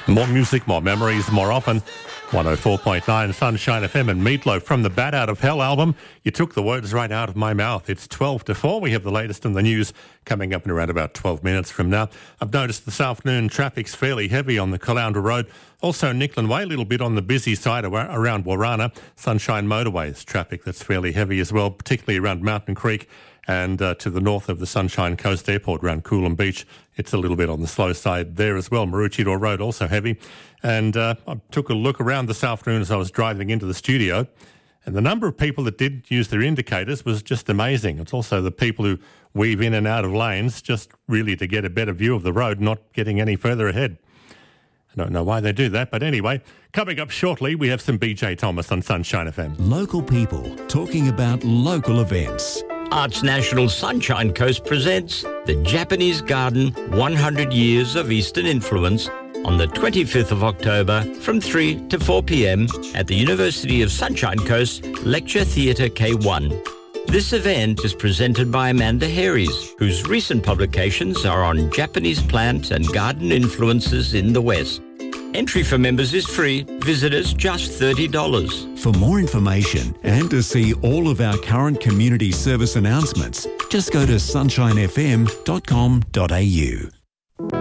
More music, more memories, more often. 104.9 Sunshine FM and Meatloaf from the Bat Out of Hell album. You took the words right out of my mouth. It's 12 to 4. We have the latest in the news coming up in around about 12 minutes from now. I've noticed this afternoon traffic's fairly heavy on the Caloundra Road. Also Nicklin Way, a little bit on the busy side around Warana. Sunshine Motorways traffic that's fairly heavy as well, particularly around Mountain Creek and to the north of the Sunshine Coast Airport around Coolum Beach. It's a little bit on the slow side there as well. Maroochydore Road also heavy. And I took a look around this afternoon as I was driving into the studio, and the number of people that did use their indicators was just amazing. It's also the people who weave in and out of lanes just really to get a better view of the road, not getting any further ahead. I don't know why they do that, but anyway, coming up shortly, we have some BJ Thomas on Sunshine FM. Local people talking about local events. Arts National Sunshine Coast presents the Japanese Garden 100 Years of Eastern Influence on the 25th of October from 3 to 4 p.m. at the University of Sunshine Coast Lecture Theatre K1. This event is presented by Amanda Harries, whose recent publications are on Japanese plant and garden influences in the West. Entry for members is free, visitors just $30. For more information and to see all of our current community service announcements, just go to sunshinefm.com.au.